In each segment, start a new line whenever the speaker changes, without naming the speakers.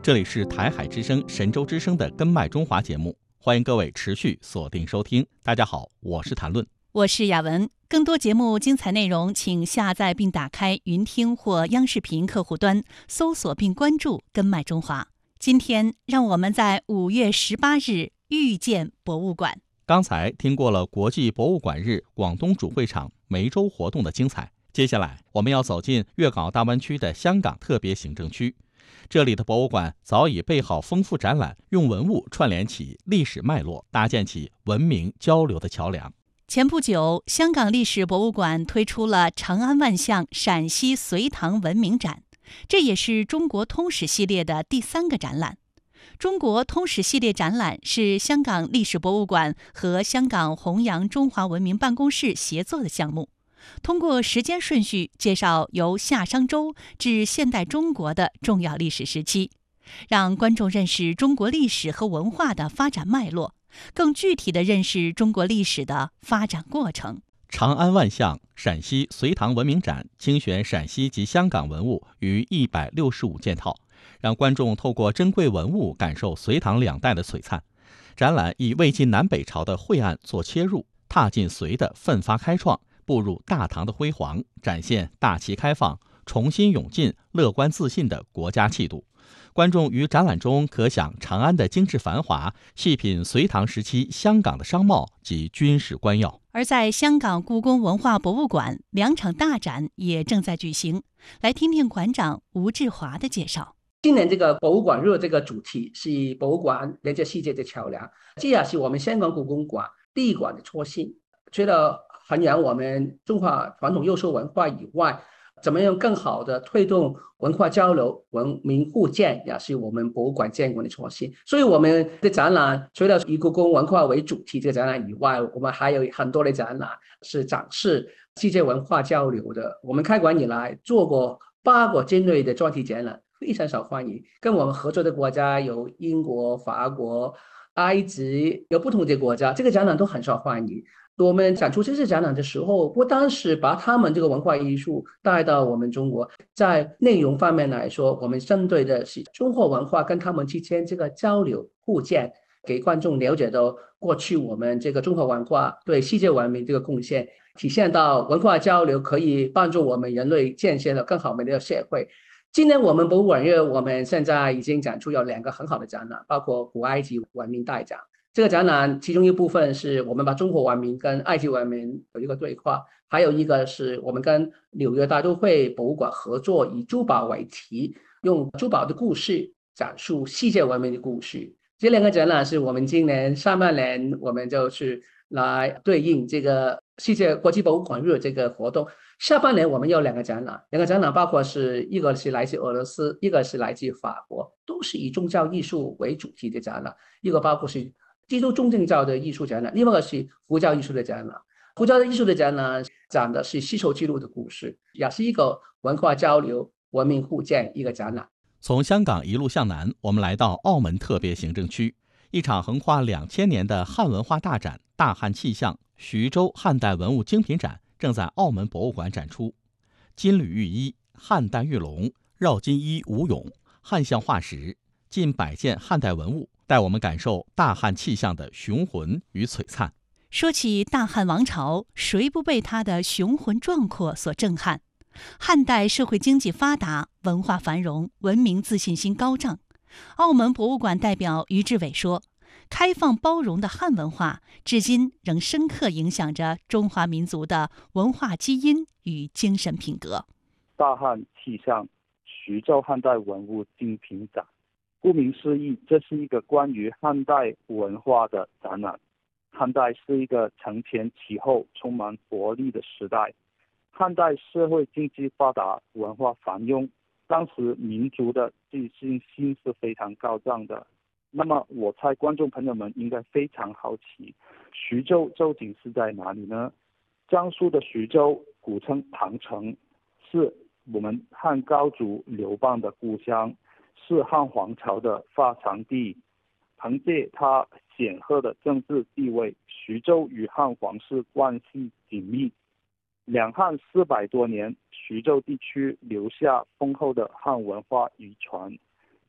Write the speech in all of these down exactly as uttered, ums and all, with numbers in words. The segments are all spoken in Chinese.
这里是台海之声、神州之声的根脉中华节目，欢迎各位持续锁定收听。大家好，我是谭论，
我是雅文。更多节目精彩内容，请下载并打开云听或央视频客户端，搜索并关注根脉中华。今天让我们在五月十八日遇见博物馆。
刚才听过了国际博物馆日广东主会场梅州活动的精彩，接下来我们要走进粤港澳大湾区的香港特别行政区。这里的博物馆早已备好丰富展览，用文物串联起历史脉络，搭建起文明交流的桥梁。
前不久，香港历史博物馆推出了长安万象陕西隋唐文明展，这也是中国通史系列的第三个展览。中国通史系列展览是香港历史博物馆和香港弘扬中华文明办公室协作的项目，通过时间顺序介绍由夏商周至现代中国的重要历史时期，让观众认识中国历史和文化的发展脉络，更具体地认识中国历史的发展过程。
长安万象陕西隋唐文明展精选陕西及香港文物逾一百六十五件套，让观众透过珍贵文物感受隋唐两代的璀璨。展览以魏晋南北朝的晦暗做切入，踏进隋的奋发开创，步入大唐的辉煌，展现大气开放、重新涌进、乐观自信的国家气度。观众于展览中可享长安的精致繁华，细品隋唐时期香港的商贸及军事官要。
而在香港故宫文化博物馆，两场大展也正在举行。来听听馆长吴志华的介绍。
今年这个博物馆日这个主题是博物馆连接世界的桥梁，这也是我们香港故宫馆第一馆的初心。除了弘扬我们中华传统优秀文化以外，怎么样更好的推动文化交流、文明互鉴，也是我们博物馆建馆的初心。所以我们的展览除了以故宫文化为主题这个展览以外，我们还有很多的展览是展示世界文化交流的。我们开馆以来做过八个尖锐的专题展览，非常受欢迎。跟我们合作的国家有英国、法国、埃及，有不同的国家，这个展览都很受欢迎。我们展出这次展览的时候，不单是把他们这个文化艺术带到我们中国，在内容方面来说，我们针对的是中国文化跟他们之间这个交流互鉴，给观众了解到过去我们这个中国文化对世界文明这个贡献，体现到文化交流可以帮助我们人类建设了更好的社会。今年我们博物馆日，我们现在已经展出有两个很好的展览，包括古埃及文明大展。这个展览其中一部分是我们把中国文明跟埃及文明有一个对话，还有一个是我们跟纽约大都会博物馆合作，以珠宝为题，用珠宝的故事讲述世界文明的故事。这两个展览是我们今年上半年我们就是来对应这个世界国际博物馆日这个活动。下半年我们有两个展览，两个展览包括是一个是来自俄罗斯，一个是来自法国，都是以宗教艺术为主题的展览。一个包括是基督宗教的艺术展览，另外一个是佛教艺术的展览。佛教的艺术的展览讲的是丝绸之路的故事，也是一个文化交流、文明互鉴一个展览。
从香港一路向南，我们来到澳门特别行政区，一场横跨两千年的汉文化大展——大汉气象徐州汉代文物精品展正在澳门博物馆展出。金缕玉衣、汉代玉龙、绕金衣吴俑、汉象化石，近百件汉代文物，带我们感受大汉气象的雄浑与璀璨。
说起大汉王朝，谁不被它的雄浑壮阔所震撼？汉代社会经济发达，文化繁荣，文明自信心高涨。澳门博物馆代表于志伟说，开放包容的汉文化至今仍深刻影响着中华民族的文化基因与精神品格。
大汉气象徐州汉代文物精品展，顾名思义，这是一个关于汉代文化的展览。汉代是一个承前启后、充满活力的时代。汉代社会经济发达，文化繁荣，当时民族的自信心是非常高涨的。那么我猜观众朋友们应该非常好奇，徐州究竟是在哪里呢？江苏的徐州古称唐城，是我们汉高祖刘邦的故乡，是汉皇朝的发祥地。凭借它显赫的政治地位，徐州与汉皇室关系紧密。两汉四百多年，徐州地区留下丰厚的汉文化遗传。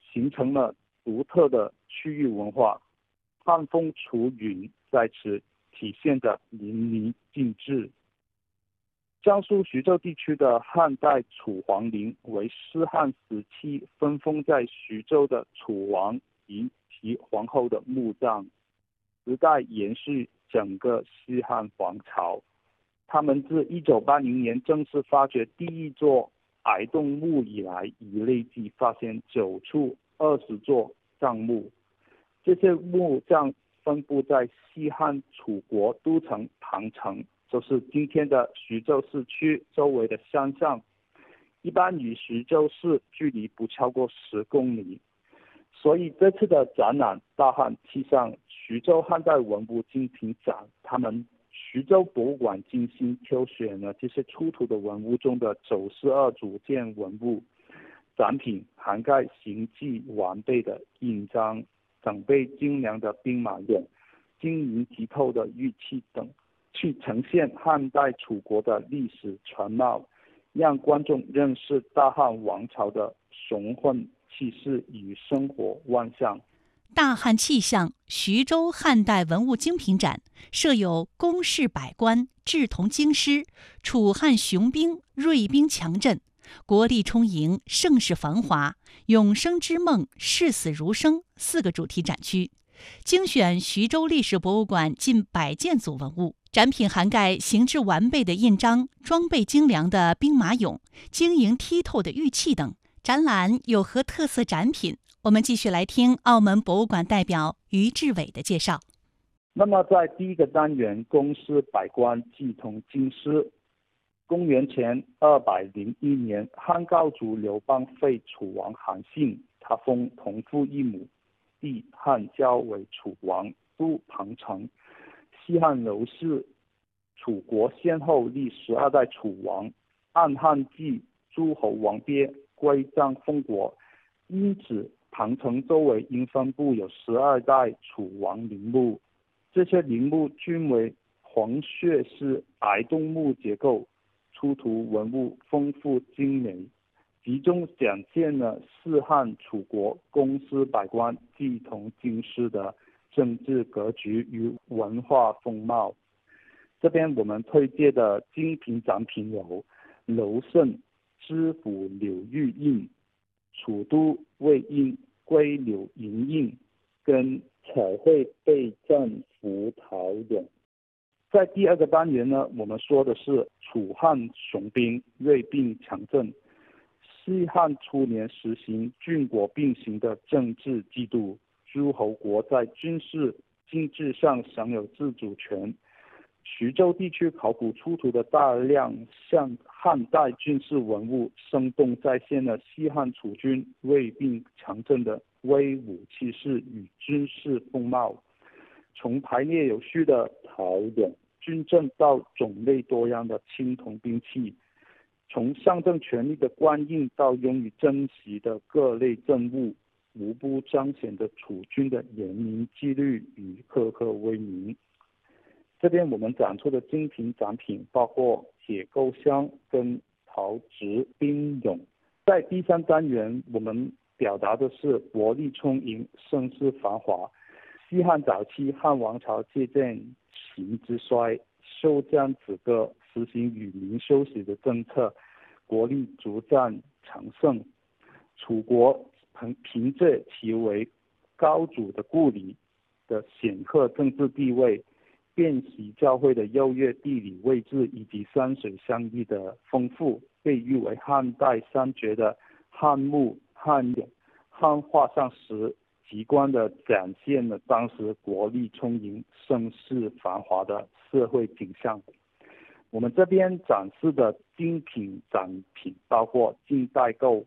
形成了独特的区域文化。汉风楚韵在此体现得淋漓尽致。江苏徐州地区的汉代楚皇陵为西汉时期分封在徐州的楚王及其皇后的墓葬，时代延续整个西汉王朝。他们自一九八零年正式发掘第一座崖洞墓以来，已累计发现九处二十座葬墓。这些墓葬分布在西汉楚国都城庞城，就是今天的徐州市区周围的山上，一般与徐州市距离不超过十公里。所以这次的展览大汉气象徐州汉代文物精品展，他们徐州博物馆精心挑选了这些出土的文物中的九十二组件文物，展品涵盖形迹完备的印章、整备精良的兵马俑、晶莹剔透的玉器等，去呈现汉代楚国的历史全貌，让观众认识大汉王朝的雄浑气势与生活万象。
大汉气象徐州汉代文物精品展设有宫室百官、志同京师、楚汉雄兵、锐兵强阵、国力充盈、盛世繁华、永生之梦、视死如生四个主题展区，精选徐州历史博物馆近百件组文物。展品涵盖形制完备的印章、装备精良的兵马俑、晶莹剔透的玉器等。展览有何特色展品？我们继续来听澳门博物馆代表于志伟的介绍。
那么在第一个单元宫师百官祭同京师，公元前二百零一年，汉高祖刘邦废楚王韩信，他封同父异母弟汉交为楚王，都庞城。西汉刘氏楚国先后立十二代楚王，按汉纪诸侯王别归葬封国，因此庞城周围应分布有十二代楚王陵墓，这些陵墓均为黄穴式崖洞墓结构，出土文物丰富精美，集中展现了四汉楚国宫师百官祭同京师的政治格局与文化风貌。这边我们推荐的精品展品有楼胜知府柳玉印、楚都魏印龟柳银印跟彩绘备战浮陶俑。在第二个单元呢，我们说的是楚汉雄兵锐兵强阵。西汉初年实行郡国并行的政治制度，诸侯国在军事经济上享有自主权。徐州地区考古出土的大量像汉代军事文物，生动再现了西汉楚军锐兵强阵的威武气势与军事风貌。从排列有序的陶俑、军阵到种类多样的青铜兵器，从象征权力的官印到用于珍惜的各类政物，无不彰显着楚军的严明纪律与赫赫威名。这边我们展出的精品展品包括铁钩箱跟陶瓷兵俑。在第三单元，我们表达的是国力充盈、盛世繁华。西汉早期，汉王朝借鉴秦之衰，休将止戈，实行与民休息的政策，国力逐渐强盛。楚国凭借其为高祖的故里的显赫政治地位，遍习教会的优越地理位置以及山水相依的丰富，被誉为汉代三绝的汉墓、汉俑、汉画像石，极观地展现了当时国力充盈、盛世繁华的社会景象。我们这边展示的精品展品包括近代构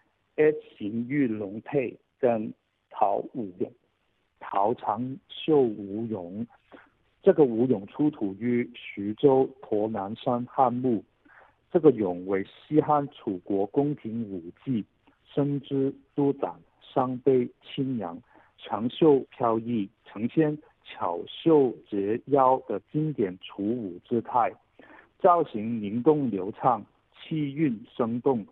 S 型玉龙佩跟陶舞俑。陶长袖吴俑，这个吴俑出土于徐州驼南山汉墓。这个俑为西汉楚国宫廷武技，身姿舒展，伤悲清扬，长袖飘逸，呈现巧袖折腰的经典楚武姿态，造型灵动流畅，气韵生动，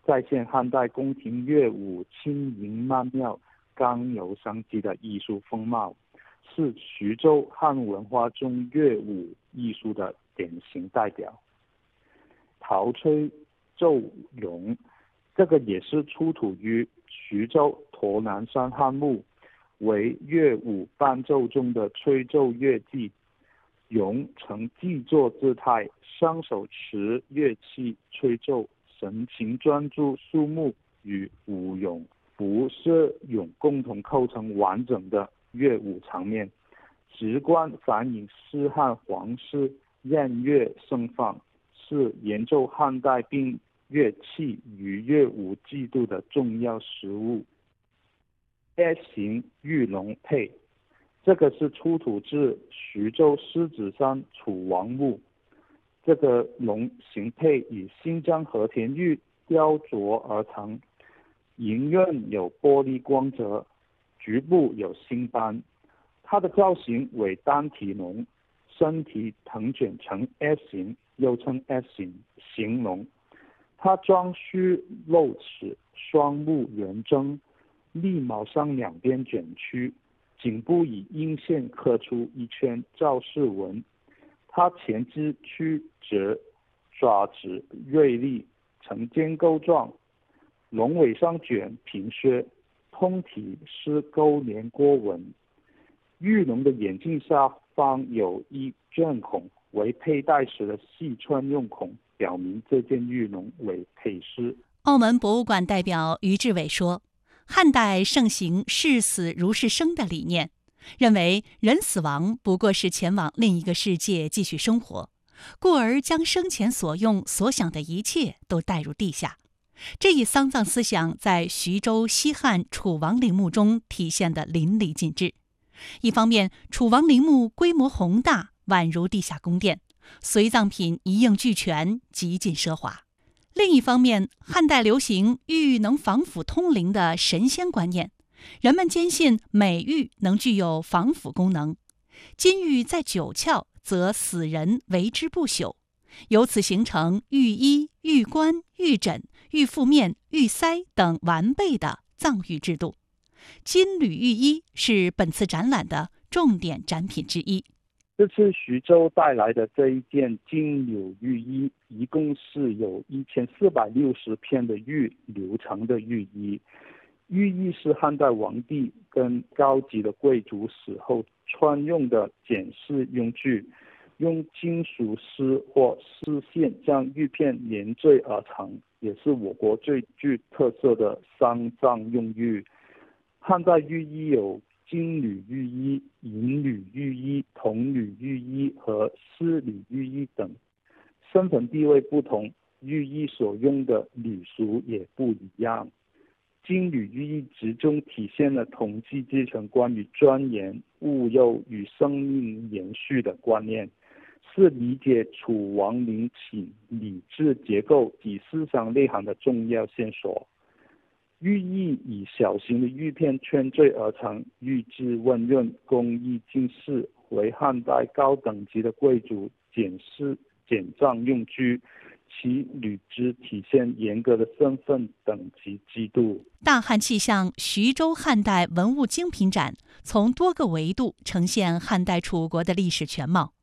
再现汉代宫廷乐舞轻盈曼妙、刚柔相济的艺术风貌，是徐州汉文化中乐舞艺术的典型代表。陶吹奏咏，这个也是出土于徐州沱南山汉墓，为乐舞伴奏中的吹奏乐伎。咏呈既坐姿态，双手持乐器吹奏，神情专注肃穆，与舞咏、服射咏共同构成完整的乐舞场面，直观反映西汉皇室宴乐盛放，是演奏汉代并乐器与乐舞制度的重要实物。S 型玉龙佩，这个是出土自徐州狮子山楚王墓，这个龙形佩以新疆和田玉雕琢而成，银刃有玻璃光泽，局部有星斑。它的造型为单体龙，身体腾卷成 S 型，又称 S 型形龙。它装须露齿，双目圆睁，利毛上两边卷曲，颈部以阴线刻出一圈造饰纹。它前肢曲折，爪子锐利，呈尖钩状，龙尾上卷平削，通体是钩连锅纹。玉龙的眼镜下方有一卷孔，为佩戴时的细穿用孔，表明这件玉龙为佩饰。
澳门博物馆代表于志伟说，汉代盛行视死如是生的理念，认为人死亡不过是前往另一个世界继续生活，故而将生前所用所想的一切都带入地下。这一丧葬思想在徐州西汉楚王陵墓中体现得淋漓尽致。一方面，楚王陵墓规模宏大，宛如地下宫殿，随葬品一应俱全，极尽奢华。另一方面，汉代流行玉能防腐通灵的神仙观念，人们坚信美玉能具有防腐功能，金玉在九窍，则死人为之不朽，由此形成玉衣、玉冠、玉枕、玉覆面、玉腮等完备的葬玉制度。金缕玉衣是本次展览的重点展品之一。
这次徐州带来的这一件金缕玉衣，一共是有一千四百六十片的玉流成的玉衣。玉衣是汉代皇帝跟高级的贵族死后穿用的简饰用具，用金属丝或丝线将玉片连缀而成，也是我国最具特色的丧葬用玉。汉代玉衣有金缕玉衣、银缕玉衣、铜缕玉衣和丝缕玉衣等，身份地位不同，玉衣所用的缕属也不一样。金缕玉衣集中体现了统治阶层关于庄严、务幼与生命延续的观念，是理解楚王陵寝礼制结构及思想内涵的重要线索。玉衣以小型的玉片圈缀而成，玉质温润，工艺精细，为汉代高等级的贵族简饰简葬用具，其履之体现严格的身份等级制度。
大汉气象徐州汉代文物精品展从多个维度呈现汉代楚国的历史全貌，